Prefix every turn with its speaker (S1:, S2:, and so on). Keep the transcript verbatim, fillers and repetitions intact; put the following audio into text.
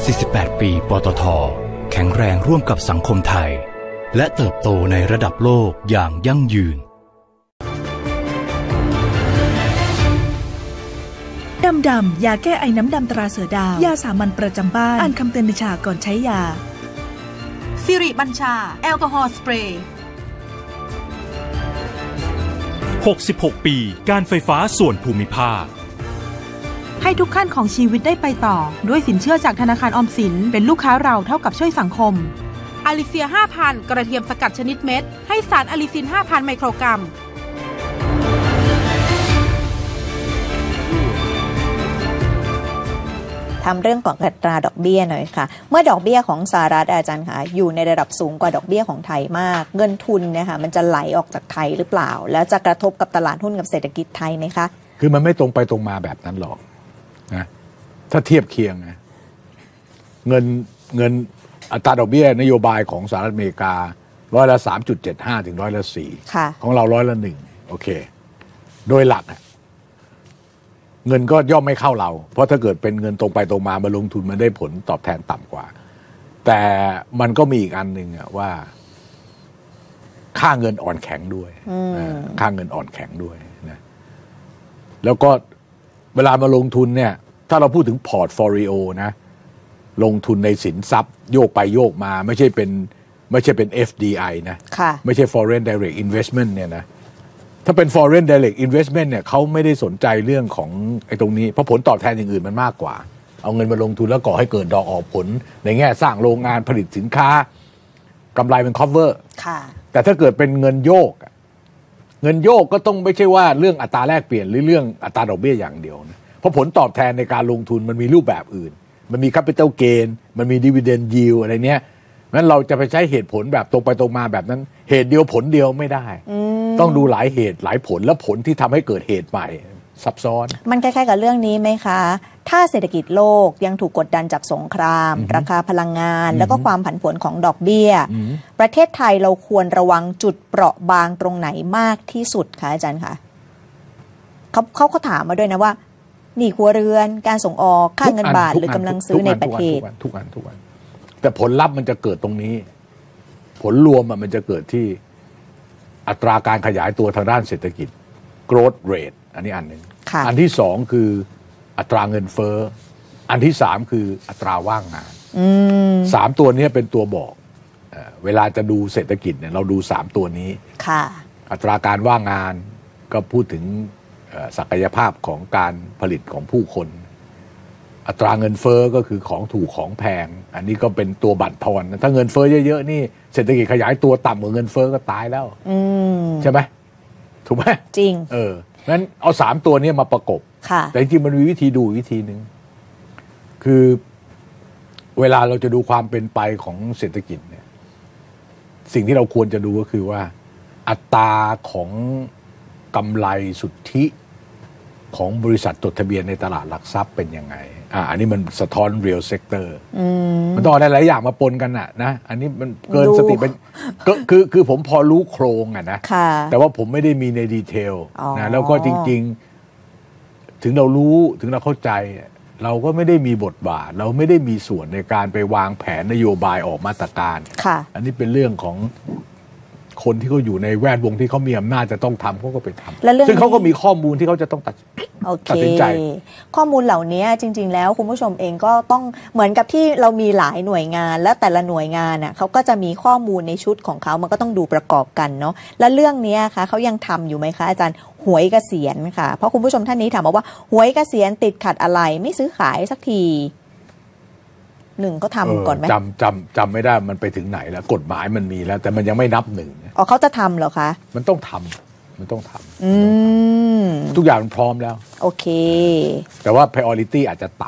S1: สี่สิบแปด ปีปตท.แข็งแรงร่วมกับสังคมไทยและเติบโตในระดับโลกอย่างยั่งยืน
S2: ดำดำยาแก้ไอน้ำดำตราเสือดาวยาสามัญประจำบ้านอ่านคำเตือนในฉลากก่อนใช้ยา
S3: สิริบัญชาแอลกอฮอล์สเปรย์
S4: หกสิบหก ปีการไฟฟ้าส่วนภูมิภาค
S3: ให้ทุกขั้นของชีวิตได้ไปต่อด้วยสินเชื่อจากธนาคารออมสินเป็นลูกค้าเราเท่ากับช่วยสังคมอาลิเซีย ห้าพัน กระเทียมสกัดชนิดเม็ดให้สารอะลิซิน ห้าพัน ไมโครกรัม
S5: ทำเรื่องของอัตราดอกเบี้ยหน่อยค่ะเมื่อดอกเบี้ยของสหรัฐอาจารย์ค่ะอยู่ในระดับสูงกว่าดอกเบี้ยของไทยมากเงินทุนนะคะมันจะไหลออกจากไทยหรือเปล่าแล้วจะกระทบกับตลาดหุ้นกับเศรษฐกิจไทยไหมคะ
S6: คือมันไม่ตรงไปตรงมาแบบนั้นหรอกนะถ้าเทียบเคียงนะเงินเงินอัตราดอกเบี้ยนโยบายของสหรัฐอเมริการ้อยละ สามจุดเจ็ดห้า ถึงร้อยละสี่ของเราร้อยละหนึ่งโอเคโดยหลักเงินก็ย่อมไม่เข้าเราเพราะถ้าเกิดเป็นเงินตรงไปตรงมามาลงทุนมันได้ผลตอบแทนต่ำกว่าแต่มันก็มีอีกอันหนึ่งว่าค่าเงินอ่อนแข็งด้วยค่าเงินอ่อนแข็งด้วยนะแล้วก็เวลามาลงทุนเนี่ยถ้าเราพูดถึงพอร์ตโฟลิโอนะลงทุนในสินทรัพย์โยกไปโยกมาไม่ใช่เป็นไม่ใช่เป็น เอฟ ดี ไอ นะไม่ใช่ Foreign Direct Investment เนี่ยนะถ้าเป็น foreign direct investment เนี่ยเขาไม่ได้สนใจเรื่องของไอ้ตรงนี้เพราะผลตอบแทนอย่างอื่นมันมากกว่าเอาเงินมาลงทุนแล้วก่อให้เกิดดอกออกผลในแง่สร้างโรงงานผลิตสินค้ากำไรเป็น cover
S5: ค่ะ
S6: แต่ถ้าเกิดเป็นเงินโยกเงินโยกก็ต้องไม่ใช่ว่าเรื่องอัตราแลกเปลี่ยนหรือเรื่องอัตราดอกเบี้ยอย่างเดียวนะเพราะผลตอบแทนในการลงทุนมันมีรูปแบบอื่นมันมี capital gain มันมี dividend yield อะไรเนี้ยงั้นเราจะไปใช้เหตุผลแบบตรงไปตรงมาแบบนั้นเหตุเดียวผลเดียวไม่ได้ต้องดูหลายเหตุหลายผลและผลที่ทำให้เกิดเหตุใหม่ซับซ้อน
S5: มันคล้ายๆกับเรื่องนี้ไหมคะถ้าเศรษฐกิจโลกยังถูกกดดันจากสงครามราคาพลังงานแล้วก็ความผันผวนของดอกเบี้ยประเทศไทยเราควรระวังจุดเปราะบางตรงไหนมากที่สุดคะอาจารย์คะเขาเขาเขาถามมาด้วยนะว่าหนี้ครัวเรือนการส่งออกค่าเงินบาทหรือกำลังซื้อในประเทศ
S6: ทุกอันทุกอันแต่ผลลัพธ์มันจะเกิดตรงนี้ผลรวมมันจะเกิดที่อัตราการขยายตัวทางด้านเศรษฐกิจ growth rate อันนี้อันหนึ่งอันที่สองคืออัตราเงินเฟ้ออันที่สามคืออัตราว่างงานสามตัวนี้เป็นตัวบอกเวลาจะดูเศรษฐกิจเนี่ยเราดูสามตัวนี้อัตราการว่างงานก็พูดถึงศักยภาพของการผลิตของผู้คนอัตราเงินเฟ้อก็คือของถูกของแพงอันนี้ก็เป็นตัวบั่นทอนถ้าเงินเฟ้อเยอะๆนี่เศรษฐกิจขยายตัวต่ำกว่าเงินเฟ้อก็ตายแล้วใช่ไหมถูกไหม
S5: จริง
S6: เอองั้นเอาสามตัวนี้มาประกบแต่จริงๆมันมีวิธีดูวิธีหนึ่งคือเวลาเราจะดูความเป็นไปของเศรษฐกิจเนี่ยสิ่งที่เราควรจะดูก็คือว่าอัตราของกำไรสุทธิของบริษัทจดทะเบียนในตลาดหลักทรัพย์เป็นยังไงอ่าอันนี้มันสะท้อน real sector มันต้องได้หลายอย่างมาปนกันน่ะนะอันนี้มันเกินสติเป็นก็คือคือผมพอรู้โครงอ่ะนะแต่ว่าผมไม่ได้มีในดีเทลนะแล้วก็จริงๆถึงเรารู้ถึงเราเข้าใจเราก็ไม่ได้มีบทบาทเราไม่ได้มีส่วนในการไปวางแผนนโยบายออกมาตรการอันนี้เป็นเรื่องของคนที่เขาอยู่ในแวดวงที่เขามีอำนาจจะต้องทำเขาก็ไปทำซึ่งเขาก็มีข้อมูลที่เขาจะต้องตัดตัดสินใจ
S5: ข้อมูลเหล่านี้จริงๆแล้วคุณผู้ชมเองก็ต้องเหมือนกับที่เรามีหลายหน่วยงานและแต่ละหน่วยงานน่ะเขาก็จะมีข้อมูลในชุดของเขามันก็ต้องดูประกอบกันเนาะและเรื่องนี้คะเขายังทำอยู่ไหมคะอาจารย์หวยเกษียณค่ะเพราะคุณผู้ชมท่านนี้ถามมาว่าหวยเกษียณติดขัดอะไรไม่ซื้อขายสักทีหนึ่งก็ทำก่อนไหม
S6: จำจำจำไม่ได้มันไปถึงไหนแล้วกฎหมายมันมีแล้วแต่มันยังไม่นับหนึ่ง
S5: อ๋อเขาจะทำเหรอคะ
S6: มันต้องทำมันต้องทำทุกอย่างมันพร้อมแล้ว
S5: โอเค
S6: แต่ว่า priority อาจจะต่